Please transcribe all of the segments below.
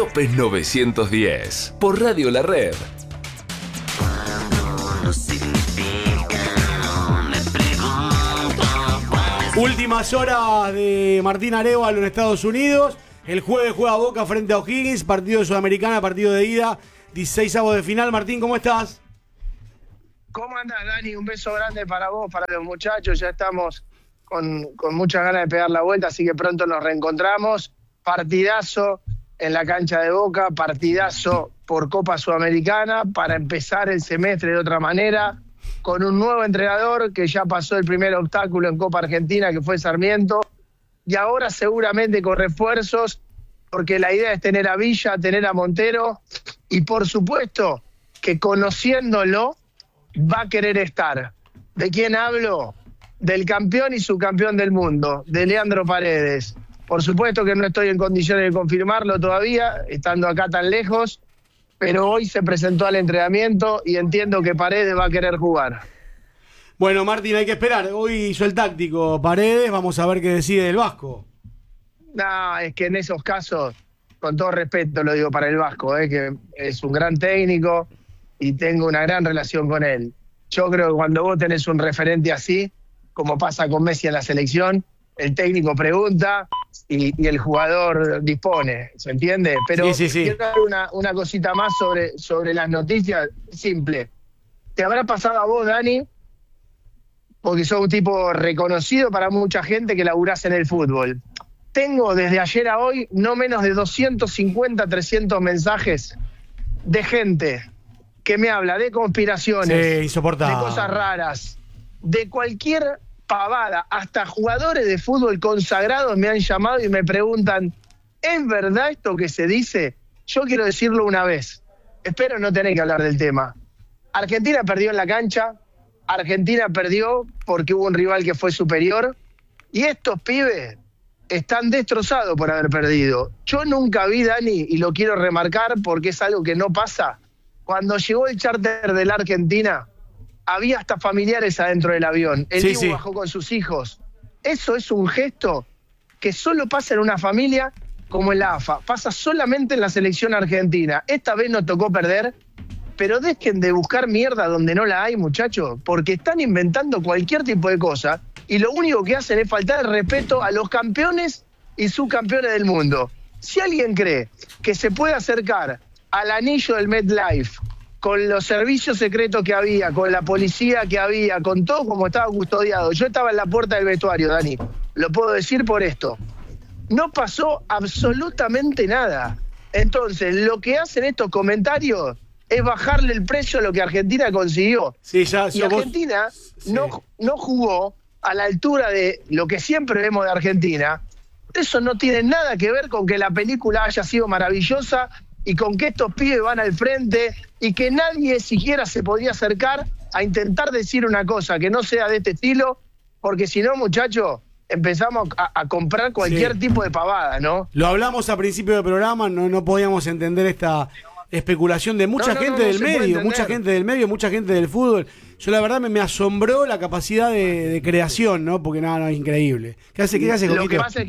López 910, por Radio La Red. Últimas horas de Martín Arévalo en Estados Unidos. El jueves juega Boca frente a O'Higgins, partido de Sudamericana, partido de ida, 16avos de final. Martín, ¿cómo estás? ¿Cómo andás, Dani? Un beso grande para vos, para los muchachos. Ya estamos con muchas ganas de pegar la vuelta, así que pronto nos reencontramos. Partidazo en la cancha de Boca, partidazo por Copa Sudamericana, para empezar el semestre de otra manera, con un nuevo entrenador que ya pasó el primer obstáculo en Copa Argentina, que fue Sarmiento, y ahora seguramente con refuerzos, porque la idea es tener a Villa, tener a Montero, y por supuesto que conociéndolo va a querer estar. ¿De quién hablo? Del campeón y subcampeón del mundo, de Leandro Paredes. Por supuesto que no estoy en condiciones de confirmarlo todavía, estando acá tan lejos, pero hoy se presentó al entrenamiento y entiendo que Paredes va a querer jugar. Bueno, Martín, hay que esperar. Hoy hizo el táctico Paredes, vamos a ver qué decide el Vasco. No, es que en esos casos, con todo respeto lo digo para el Vasco, que es un gran técnico y tengo una gran relación con él. Yo creo que cuando vos tenés un referente así, como pasa con Messi en la selección, el técnico pregunta y el jugador dispone, ¿se entiende? Pero sí. quiero dar una cosita más sobre las noticias, simple. ¿Te habrá pasado a vos, Dani? Porque sos un tipo reconocido para mucha gente que laburás en el fútbol. Tengo desde ayer a hoy no menos de 250, 300 mensajes de gente que me habla de conspiraciones, insoportable, de cosas raras, de cualquier pavada. Hasta jugadores de fútbol consagrados me han llamado y me preguntan, ¿es verdad esto que se dice? Yo quiero decirlo una vez. Espero no tener que hablar del tema. Argentina perdió en la cancha, Argentina perdió porque hubo un rival que fue superior, y estos pibes están destrozados por haber perdido. Yo nunca vi, Dani, y lo quiero remarcar porque es algo que no pasa, cuando llegó el charter de la Argentina, había hasta familiares adentro del avión. El Dibu bajó con sus hijos. Eso es un gesto que solo pasa en una familia como en la AFA. Pasa solamente en la selección argentina. Esta vez nos tocó perder, pero dejen de buscar mierda donde no la hay, muchachos, porque están inventando cualquier tipo de cosa y lo único que hacen es faltar el respeto a los campeones y subcampeones del mundo. Si alguien cree que se puede acercar al anillo del MetLife con los servicios secretos que había, con la policía que había, con todo como estaba custodiado. Yo estaba en la puerta del vestuario, Dani. Lo puedo decir por esto. No pasó absolutamente nada. Entonces, lo que hacen estos comentarios es bajarle el precio a lo que Argentina consiguió. Y Argentina no jugó a la altura de lo que siempre vemos de Argentina. Eso no tiene nada que ver con que la película haya sido maravillosa y con que estos pibes van al frente y que nadie siquiera se podía acercar a intentar decir una cosa que no sea de este estilo, porque si no, muchachos, empezamos a comprar cualquier tipo de pavada, ¿no? Lo hablamos a principio del programa, no podíamos entender esta especulación de mucha gente del medio, mucha gente del fútbol. Yo la verdad me asombró la capacidad de creación, ¿no? Porque no, es increíble. ¿Qué hace, Lo Coquito? que pasa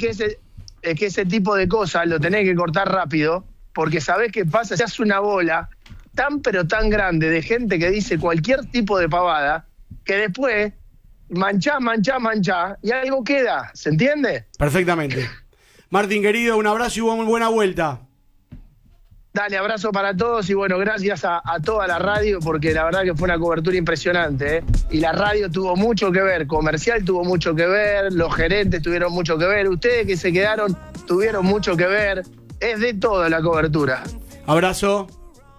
es que ese tipo de cosas lo tenés que cortar rápido, porque sabés qué pasa, se hace una bola tan pero tan grande de gente que dice cualquier tipo de pavada, que después manchá, y algo queda, ¿se entiende? Perfectamente. Martín, querido, un abrazo y muy buena vuelta. Dale, abrazo para todos y bueno, gracias a toda la radio, porque la verdad que fue una cobertura impresionante, ¿eh? Y la radio tuvo mucho que ver, comercial tuvo mucho que ver, los gerentes tuvieron mucho que ver, ustedes que se quedaron tuvieron mucho que ver. Es de toda la cobertura. Abrazo.